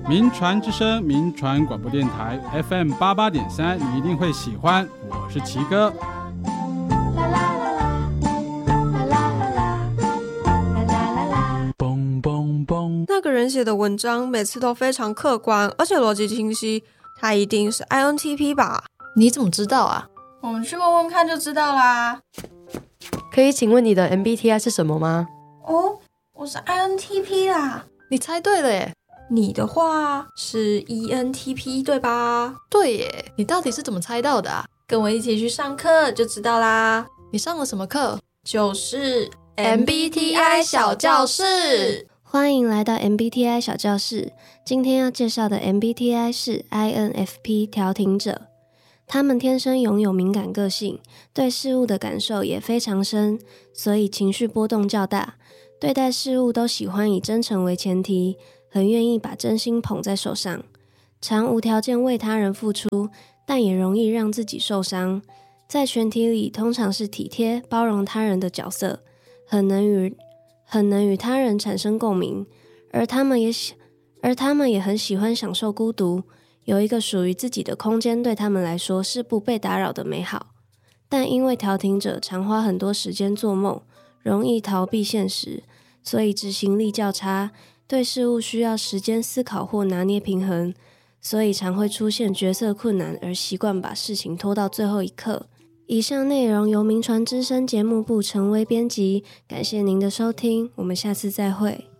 民传之声，民传广播电台 FM88.3，你一定会喜欢。我是奇哥。 那个人写的文章每次都非常客观，而且逻辑清晰，他一定是 INTP 吧？ 你怎么知道啊？ 我们去问问看就知道啦。 可以请问你的 MBTI 是什么吗？ 哦，我是 INTP 啦。 你猜对了耶。 你的话是 ENTP 对吧？ 对耶，你到底是怎么猜到的啊？ 跟我一起去上课就知道啦。 你上了什么课？ 就是 MBTI 小教室。 欢迎来到 MBTI 小教室。今天要介绍的 MBTI 是 INFP 调停者。他们天生拥有敏感个性，对事物的感受也非常深，所以情绪波动较大。对待事物都喜欢以真诚为前提，很愿意把真心捧在手上，常无条件为他人付出，但也容易让自己受伤。在群体里通常是体贴包容他人的角色，很能与他人产生共鸣，而他们也很喜欢享受孤独，有一个属于自己的空间对他们来说是不被打扰的美好。但因为调停者常花很多时间做梦，容易逃避现实，所以执行力较差，对事物需要时间思考或拿捏平衡，所以常会出现决策困难，而习惯把事情拖到最后一刻。以上内容由民传之声节目部陈威编辑，感谢您的收听，我们下次再会。